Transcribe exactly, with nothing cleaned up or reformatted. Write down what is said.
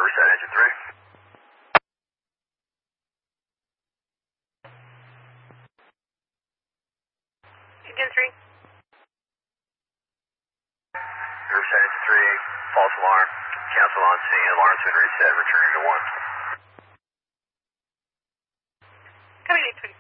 Riverside engine three. Engine three. Riverside engine three, false alarm. Cancel on scene, alarm's been reset, returning to one. Coming eight twenty.